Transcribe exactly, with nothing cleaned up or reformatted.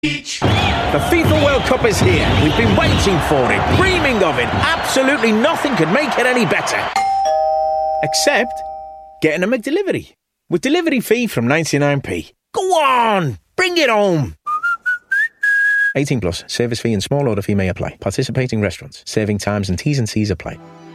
The FIFA World Cup is here. We've been waiting for it, dreaming of it. Absolutely nothing could make it any better. Except getting a McDelivery. With delivery fee from ninety-nine p. Go on, bring it home. eighteen plus, service fee and small order fee may apply. Participating restaurants, serving times and T's and C's apply.